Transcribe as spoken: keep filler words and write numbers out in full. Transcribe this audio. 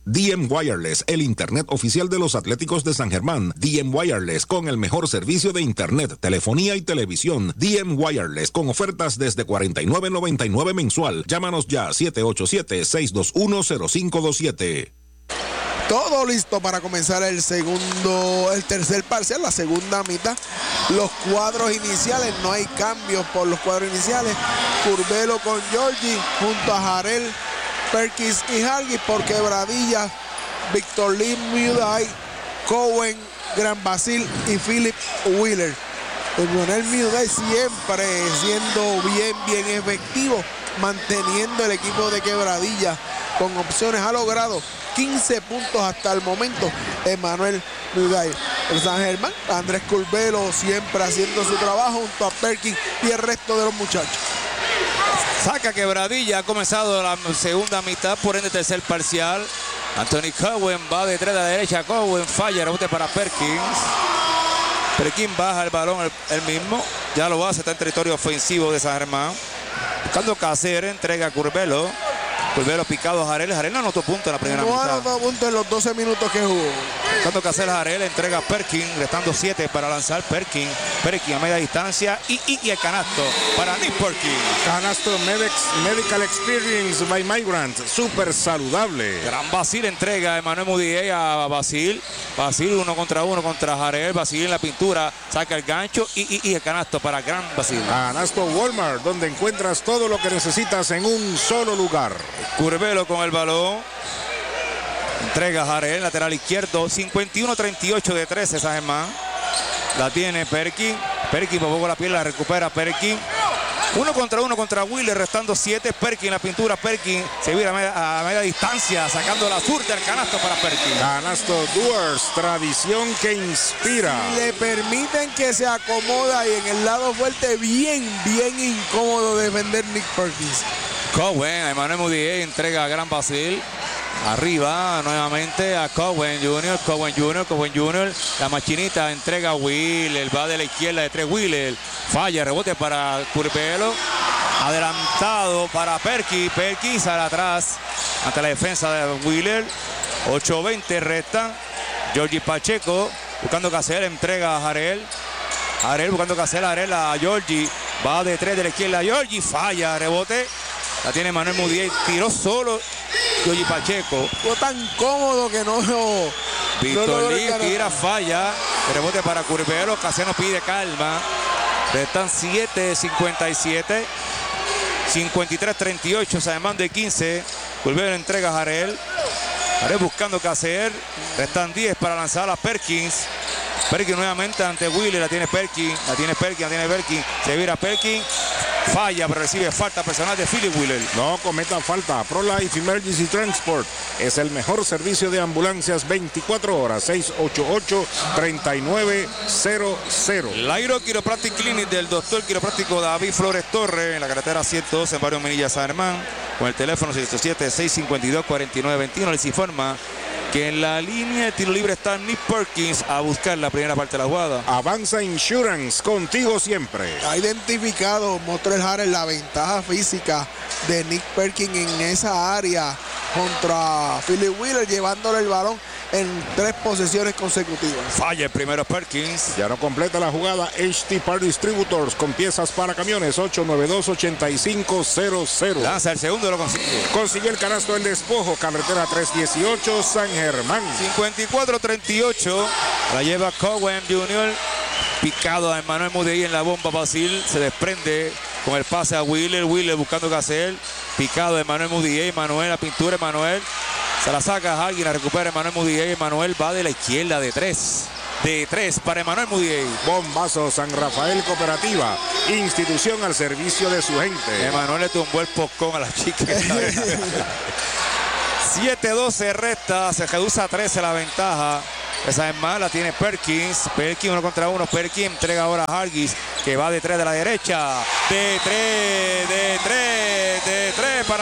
D M Wireless, el internet oficial de los Atléticos de San Germán. D M Wireless, con el mejor servicio de internet, telefonía y televisión. D M Wireless, con ofertas desde cuarenta y nueve noventa y nueve mensual. Llámanos ya, siete ocho siete, seis dos uno, cero cinco dos siete. Todo listo para comenzar el segundo, el tercer parcial, la segunda mitad. Los cuadros iniciales, no hay cambios por los cuadros iniciales. Curbelo con Georgie, junto a Jarel, Perkins y Hargis. Por Quebradilla, Víctor Lee Muday, Cohen, Gran Basil y Philip Wheeler. El Lionel Muday siempre siendo bien, bien efectivo, manteniendo el equipo de Quebradilla con opciones. Ha logrado quince puntos hasta el momento Emmanuel Muday. El San Germán, Andrés Curbelo siempre haciendo su trabajo junto a Perkins y el resto de los muchachos. Saca Quebradilla, ha comenzado la segunda mitad, por ende tercer parcial. Anthony Cohen va de tres a la derecha, Cohen falla, rebote para Perkins. Perkins baja el balón el, el mismo, ya lo hace, está en territorio ofensivo de San Germán. Buscando Cáceres, entrega a Curbelo. Curbelo picado a Jarel. Jarel no anotó punto en la primera no mitad. No anotó punto en los doce minutos que jugó. Buscando que hacer Jarel, entrega a Perkins, restando siete para lanzar Perkins. Perkins a media distancia y, y, y el canasto para Nick Perkins. Canasto Medex, Medical Experience by Migrant, súper saludable. Gran Basil entrega a Emmanuel Mudiay a Basil. Basil uno contra uno contra Jarel. Basil en la pintura, saca el gancho y, y, y el canasto para Gran Basil. Canasto Walmart, donde encuentras todo lo que necesitas en un solo lugar. Curbelo con el balón. Entrega a Jarel, lateral izquierdo. cincuenta y uno treinta y ocho de trece, San Germán. La tiene Perkins. Perkins por poco la piel la recupera Perkins. Uno contra uno contra Wheeler, restando siete. Perkins en la pintura. Perkins se vira a media, a media distancia, sacando la zurda del canasto para Perkins. Canasto Doers, tradición que inspira. Le permiten que se acomoda y en el lado fuerte, bien, bien incómodo defender Nick Perkins. Cohen, a Emmanuel Mudiay, entrega a Gran Basil. Arriba nuevamente a Cohen junior Cohen junior Cohen junior La machinita entrega a Wheeler. Va de la izquierda de tres. Wheeler falla, rebote para Curbelo. Adelantado para Perkins. Perkins sale atrás ante la defensa de Wheeler. ocho veinte resta. Georgie Pacheco buscando que hacer. Entrega a Jarel. Jarel buscando que hacer. Jarel a Georgie. Va de tres de la izquierda. Georgie falla, rebote. La tiene Manuel Mudiay, tiró solo Georgie Pacheco. Fue tan cómodo que no lo... Víctor no Lee tira, falla. Rebote para Curbelo. Casiano pide calma. Restan siete cincuenta y siete. cincuenta y tres treinta y ocho. Se demanda de quince. Curbelo entrega a Jarel. Jarel buscando qué hacer. Restan diez para lanzar a Perkins. Perkins nuevamente ante Wheeler. La tiene Perkins. La tiene Perkins. La tiene Perkins. Se vira Perkins. Falla, pero recibe falta personal de Philip Wheeler. No cometa falta. ProLife Emergency Transport es el mejor servicio de ambulancias veinticuatro horas. seis ocho ocho, tres nueve cero cero. Lairo Chiropractic Clinic del doctor quiropráctico David Flores Torres en la carretera ciento doce en Barrio Minilla, San Germán. Con el teléfono seis ocho siete, seis cinco dos, cuatro nueve dos uno. Les informa que en la línea de tiro libre está Nick Perkins a buscar la primera parte de la jugada. Avanza Insurance, contigo siempre. Ha identificado Motrel Jarel la ventaja física de Nick Perkins en esa área contra Philip Wheeler, llevándole el balón en tres posesiones consecutivas. Falla el primero Perkins. Ya no completa la jugada. H T Part Distributors con piezas para camiones. Ocho nueve dos, ocho cinco cero cero. Lanza el segundo, lo consigue. Consiguió el canasto del despojo. Carretera trescientos dieciocho, San Germán. cincuenta y cuatro treinta y ocho. La lleva Cohen junior Picado a Emmanuel Mudiay en la bomba. Basil se desprende con el pase a Wheeler. Wheeler buscando qué hacer. Picado a Emmanuel Mudiay. Manuel, la pintura. Manuel se la saca a alguien. La recupera Emmanuel Mudiay. Manuel va de la izquierda de tres. De tres para Emmanuel Mudiay. Bombazo San Rafael Cooperativa. Institución al servicio de su gente. Emmanuel le tumbó el poscón a la chica. siete doce resta. Se reduce a trece la ventaja. Esa es más, la tiene Perkins. Perkins uno contra uno. Perkins entrega ahora a Hargis, que va de tres de la derecha. De tres, de tres, de tres para